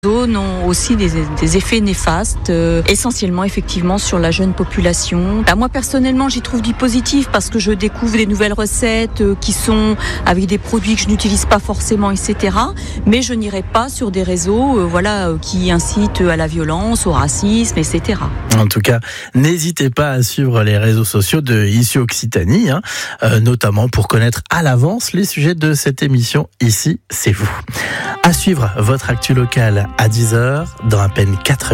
ont aussi des effets néfastes, essentiellement effectivement sur la jeune population. Moi personnellement j'y trouve du positif parce que je découvre des nouvelles recettes qui sont avec des produits que je n'utilise pas forcément, etc. Mais je n'irai pas sur des réseaux qui incitent à la violence, au racisme, etc. En tout cas, n'hésitez pas à suivre les réseaux sociaux de Ici Occitanie, notamment pour connaître à l'avance les sujets de cette émission. Ici, c'est vous. À suivre votre actu locale à 10h dans à peine 4